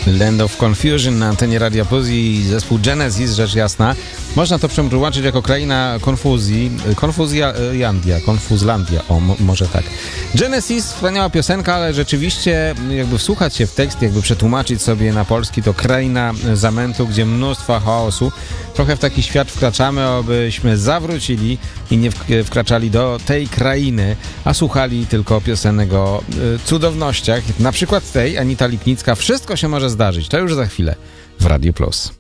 Land of Confusion na antenie Radia Plus i zespół Genesis, rzecz jasna. Można to przetłumaczyć jako kraina konfuzji, Konfuzlandia, może tak. Genesis, wspaniała piosenka, ale rzeczywiście jakby wsłuchać się w tekst, jakby przetłumaczyć sobie na polski, to kraina zamętu, gdzie mnóstwo chaosu. Trochę w taki świat wkraczamy, abyśmy zawrócili i nie wkraczali do tej krainy, a słuchali tylko piosenek o cudownościach. Na przykład tej Anita Lipnicka, Wszystko się może zdarzyć. To już za chwilę w Radiu Plus.